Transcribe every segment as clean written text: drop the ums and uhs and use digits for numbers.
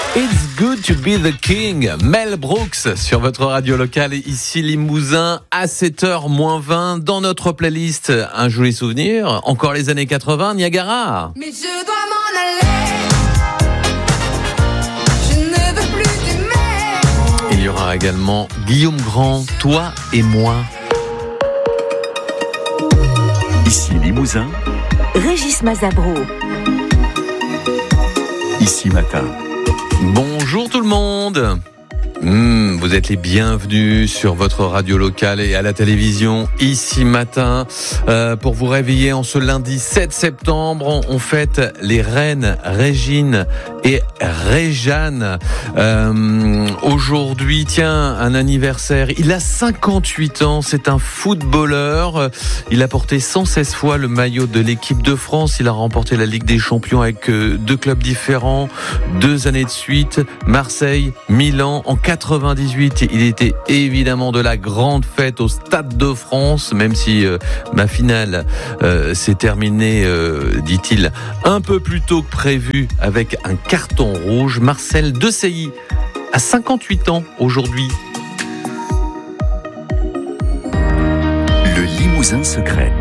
It's good to be the king. Mel Brooks sur votre radio locale ici Limousin à 7h-20 dans notre playlist. Un joli souvenir. Encore les années 80, Niagara. Mais je dois m'en aller. Je ne veux plus t'aimer. Il y aura également Guillaume Grand, Toi et moi. Ici Limousin, Régis Mazabro. Ici Matin. Bonjour tout le monde. Vous êtes les bienvenus sur votre radio locale et à la télévision ici Matin pour vous réveiller en ce lundi 7 septembre. On fête les reines Régine et Réjeanne. Aujourd'hui, tiens, un anniversaire. Il a 58 ans, c'est un footballeur. Il a porté 116 fois le maillot de l'équipe de France. Il a remporté la Ligue des Champions avec 2 clubs différents, 2 années de suite, Marseille, Milan. En 98, il était évidemment de la grande fête au Stade de France, même si ma finale s'est terminée, dit-il, un peu plus tôt que prévu avec un carton rouge. Marcel Desailly a 58 ans aujourd'hui. Le Limousin secret.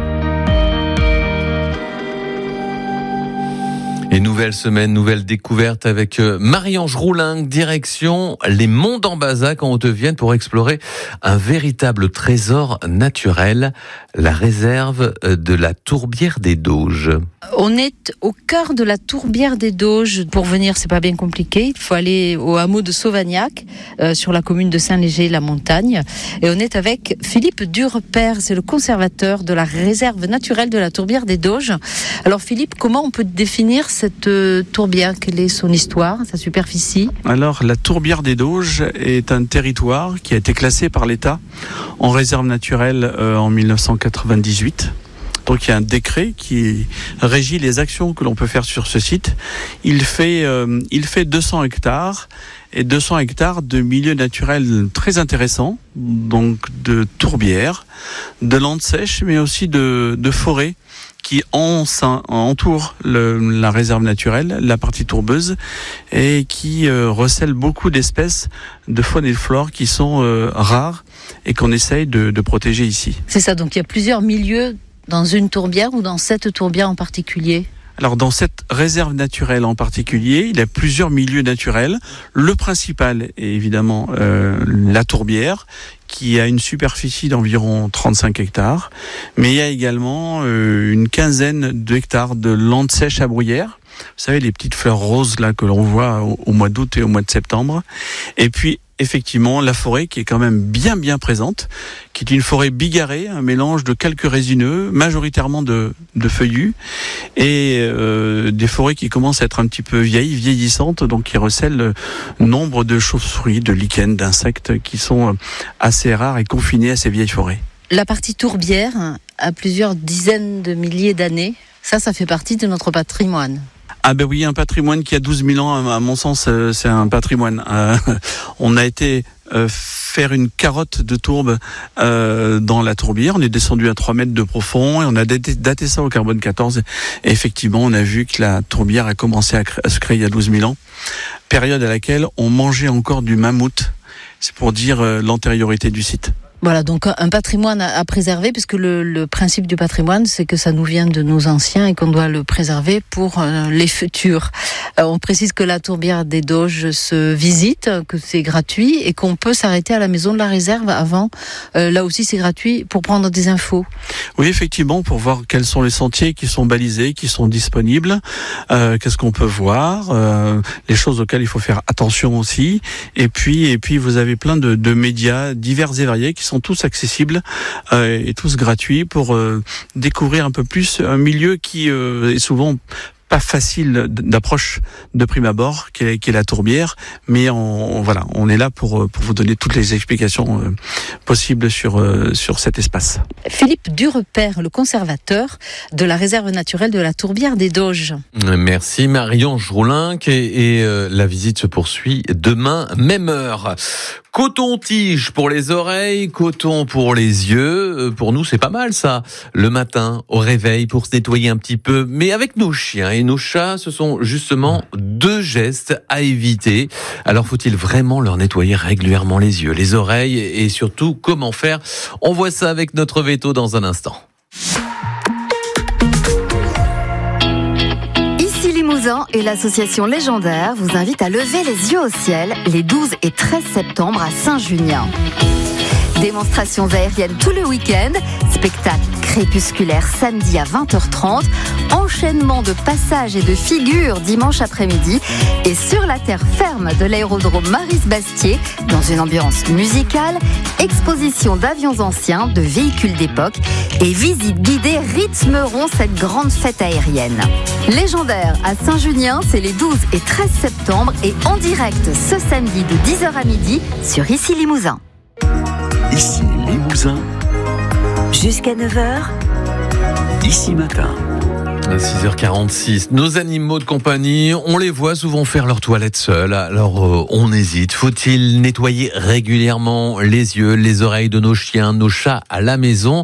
Et nouvelle semaine, nouvelle découverte avec Marie-Ange Roulingue, direction les Monts d'Ambazac en Haute-Vienne pour explorer un véritable trésor naturel, la réserve de la Tourbière des Doges. On est au cœur de la Tourbière des Doges. Pour venir, c'est pas bien compliqué. Il faut aller au hameau de Sauvagnac, sur la commune de Saint-Léger-la-Montagne. Et on est avec Philippe Durepère, c'est le conservateur de la réserve naturelle de la Tourbière des Doges. Alors Philippe, comment on peut définir cette tourbière? Quelle est son histoire, sa superficie? Alors, la Tourbière des Doges est un territoire qui a été classé par l'État en réserve naturelle en 1998. Donc il y a un décret qui régit les actions que l'on peut faire sur ce site. Il fait 200 hectares et 200 hectares de milieux naturels très intéressants, donc de tourbières, de landes sèches, mais aussi de forêts qui entourent la réserve naturelle, la partie tourbeuse, et qui recèlent beaucoup d'espèces de faune et de flore qui sont rares et qu'on essaye de protéger ici. C'est ça, donc il y a plusieurs milieux dans une tourbière ou dans cette tourbière en particulier? Alors dans cette réserve naturelle en particulier, il y a plusieurs milieux naturels. Le principal est évidemment la tourbière, qui a une superficie d'environ 35 hectares. Mais il y a également une quinzaine d'hectares de landes sèches à bruyère. Vous savez, les petites fleurs roses là que l'on voit au mois d'août et au mois de septembre. Et puis effectivement, la forêt qui est quand même bien présente, qui est une forêt bigarrée, un mélange de quelques résineux, majoritairement de feuillus, et des forêts qui commencent à être un petit peu vieillissantes, donc qui recèlent nombre de chauves-souris, de lichens, d'insectes qui sont assez rares et confinés à ces vieilles forêts. La partie tourbière a plusieurs dizaines de milliers d'années. Ça fait partie de notre patrimoine. Ah ben oui, un patrimoine qui a 12 000 ans, à mon sens, c'est un patrimoine. On a été faire une carotte de tourbe dans la tourbière. On est descendu à 3 mètres de profond et on a daté ça au carbone 14. Et effectivement, on a vu que la tourbière a commencé à se créer il y a 12 000 ans, période à laquelle on mangeait encore du mammouth. C'est pour dire l'antériorité du site. Voilà, donc un patrimoine à préserver, puisque le principe du patrimoine, c'est que ça nous vient de nos anciens et qu'on doit le préserver pour les futurs. On précise que la Tourbière des Doges se visite, que c'est gratuit et qu'on peut s'arrêter à la maison de la réserve avant. Là aussi, c'est gratuit pour prendre des infos. Oui, effectivement, pour voir quels sont les sentiers qui sont balisés, qui sont disponibles, qu'est-ce qu'on peut voir, les choses auxquelles il faut faire attention aussi. Et puis vous avez plein de médias divers et variés qui sont tous accessibles et tous gratuits pour découvrir un peu plus un milieu qui est souvent pas facile d'approche de prime abord, qui est la tourbière, mais on est là pour vous donner toutes les explications possibles sur cet espace. Philippe Durepère, le conservateur de la réserve naturelle de la Tourbière des Doges. Merci Marie-Ange Roulingue et la visite se poursuit demain, même heure. Coton-tige pour les oreilles, coton pour les yeux. Pour nous, c'est pas mal ça. Le matin, au réveil, pour se nettoyer un petit peu. Mais avec nos chiens et nos chats, ce sont justement 2 gestes à éviter. Alors, faut-il vraiment leur nettoyer régulièrement les yeux, les oreilles et surtout, comment faire? On voit ça avec notre veto dans un instant. Limousin et l'association Légendaire vous invitent à lever les yeux au ciel les 12 et 13 septembre à Saint-Junien. Démonstrations aériennes tout le week-end, spectacle crépusculaire samedi à 20h30, enchaînement de passages et de figures dimanche après-midi et sur la terre ferme de l'aérodrome Maris-Bastier, dans une ambiance musicale, exposition d'avions anciens, de véhicules d'époque et visites guidées rythmeront cette grande fête aérienne. Légendaire à Saint-Junien, c'est les 12 et 13 septembre et en direct ce samedi de 10h à midi sur Ici Limousin. Ici Limousin, Jusqu'à 9h, Ici Matin. À 6h46, nos animaux de compagnie, on les voit souvent faire leur toilette seuls. Alors on hésite. Faut-il nettoyer régulièrement les yeux, les oreilles de nos chiens, nos chats à la maison?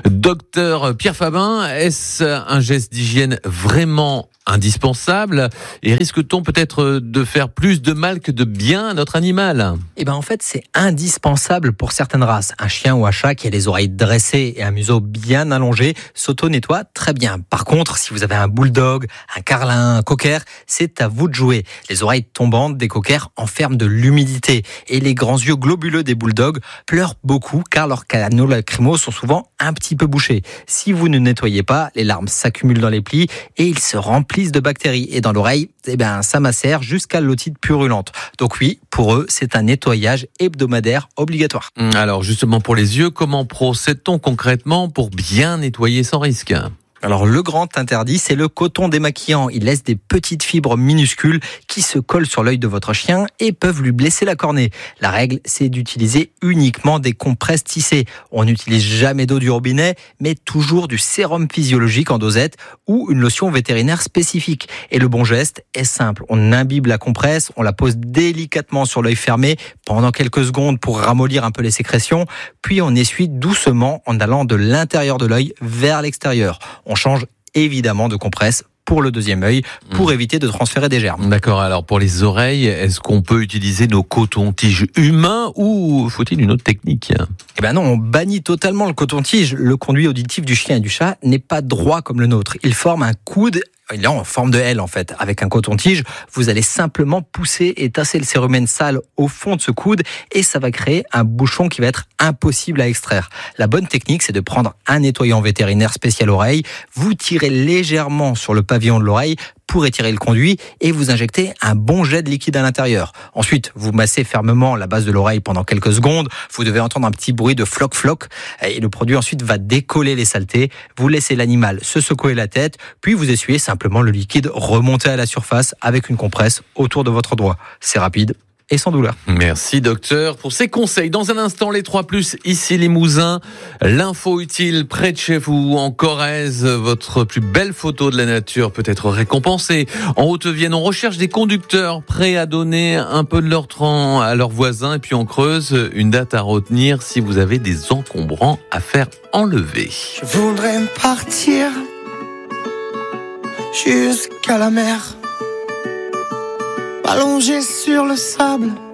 Docteur Pierre Fabin, est-ce un geste d'hygiène vraiment indispensable et risque-t-on peut-être de faire plus de mal que de bien à notre animal? Eh ben en fait, c'est indispensable pour certaines races. Un chien ou un chat qui a les oreilles dressées et un museau bien allongé s'auto-nettoie très bien. Par contre, si vous avez un bulldog, un carlin, un cocker, c'est à vous de jouer. Les oreilles tombantes des cockers enferment de l'humidité et les grands yeux globuleux des bulldogs pleurent beaucoup car leurs canaux lacrymaux sont souvent un petit peu bouchés. Si vous ne nettoyez pas, les larmes s'accumulent dans les plis et ils se remplissent de bactéries. Et dans l'oreille, ça macère jusqu'à l'otite purulente. Donc oui, pour eux, c'est un nettoyage hebdomadaire obligatoire. Alors justement pour les yeux, comment procède-t-on concrètement pour bien nettoyer sans risque? Alors le grand interdit, c'est le coton démaquillant. Il laisse des petites fibres minuscules qui se collent sur l'œil de votre chien et peuvent lui blesser la cornée. La règle, c'est d'utiliser uniquement des compresses tissées. On n'utilise jamais d'eau du robinet, mais toujours du sérum physiologique en dosette ou une lotion vétérinaire spécifique. Et le bon geste est simple. On imbibe la compresse, on la pose délicatement sur l'œil fermé pendant quelques secondes pour ramollir un peu les sécrétions, puis on essuie doucement en allant de l'intérieur de l'œil vers l'extérieur. On change évidemment de compresse pour le deuxième œil pour éviter de transférer des germes. D'accord, alors pour les oreilles, est-ce qu'on peut utiliser nos cotons-tiges humains ou faut-il une autre technique? Eh ben non, on bannit totalement le coton-tige. Le conduit auditif du chien et du chat n'est pas droit comme le nôtre. Il forme un coude. Il est en forme de L en fait. Avec un coton-tige, vous allez simplement pousser et tasser le cérumen sale au fond de ce coude et ça va créer un bouchon qui va être impossible à extraire. La bonne technique, c'est de prendre un nettoyant vétérinaire spécial oreille, vous tirez légèrement sur le pavillon de l'oreille pour étirer le conduit et vous injectez un bon jet de liquide à l'intérieur. Ensuite, vous massez fermement la base de l'oreille pendant quelques secondes. Vous devez entendre un petit bruit de floc-floc et le produit ensuite va décoller les saletés. Vous laissez l'animal se secouer la tête, puis vous essuyez simplement le liquide remonter à la surface avec une compresse autour de votre doigt. C'est rapide et sans douleur. Merci docteur pour ces conseils. Dans un instant, les 3+, ici Limousin. L'info utile près de chez vous, en Corrèze. Votre plus belle photo de la nature peut être récompensée. En Haute-Vienne, on recherche des conducteurs prêts à donner un peu de leur temps à leurs voisins. Et puis en Creuse, une date à retenir si vous avez des encombrants à faire enlever. Je voudrais partir jusqu'à la mer, allongé sur le sable,